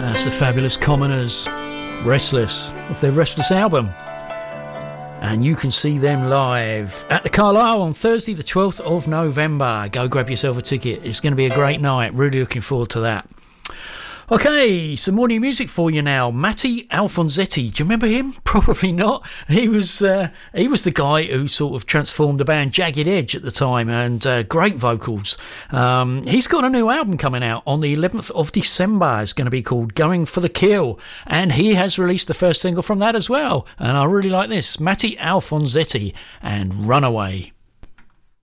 That's the Fabulous Commoners, Restless, of their Restless album. And you can see them live at the Carlisle on Thursday the 12th of November. Go grab yourself a ticket. It's going to be a great night. Really looking forward to that. Okay, some more new music for you now. Matty Alfonsetti, do you remember him? Probably not. He was the guy who sort of transformed the band Jagged Edge at the time, and great vocals. He's got a new album coming out on the 11th of December. It's going to be called Going for the Kill, and he has released the first single from that as well. And I really like this, Matty Alfonsetti and Runaway.